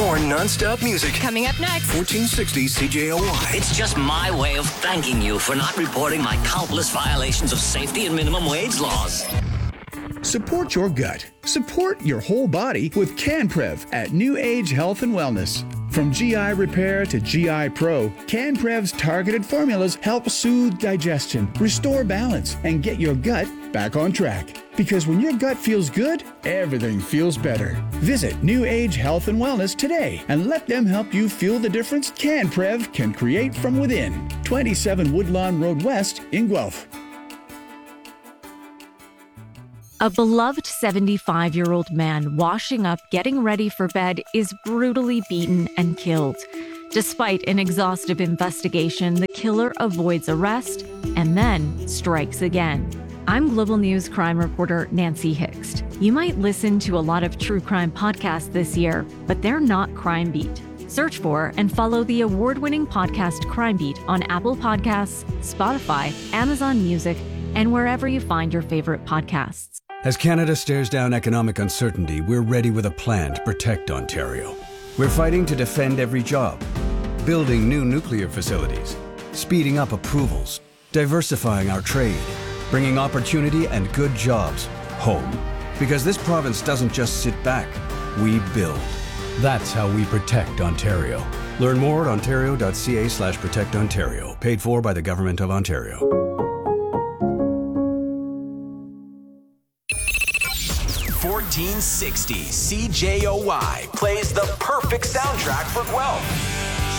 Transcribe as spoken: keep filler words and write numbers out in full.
More non-stop music. Coming up next. fourteen sixty C J O Y. It's just my way of thanking you for not reporting my countless violations of safety and minimum wage laws. Support your gut. Support your whole body with CanPrev at New Age Health and Wellness. From G I Repair to G I Pro, CanPrev's targeted formulas help soothe digestion, restore balance, and get your gut back on track. Because when your gut feels good, everything feels better. Visit New Age Health and Wellness today and let them help you feel the difference CanPrev can create from within. twenty-seven Woodlawn Road West in Guelph. A beloved seventy-five-year-old man washing up, getting ready for bed, is brutally beaten and killed. Despite an exhaustive investigation, the killer avoids arrest and then strikes again. I'm Global News crime reporter Nancy Hixt. You might listen to a lot of true crime podcasts this year, but they're not Crime Beat. Search for and follow the award-winning podcast Crime Beat on Apple Podcasts, Spotify, Amazon Music, and wherever you find your favorite podcasts. As Canada stares down economic uncertainty, we're ready with a plan to protect Ontario. We're fighting to defend every job, building new nuclear facilities, speeding up approvals, diversifying our trade, bringing opportunity and good jobs home. Because this province doesn't just sit back, we build. That's how we protect Ontario. Learn more at ontario.ca slash protect Ontario. Paid for by the Government of Ontario. fourteen sixty C J O Y plays the perfect soundtrack for Guelph.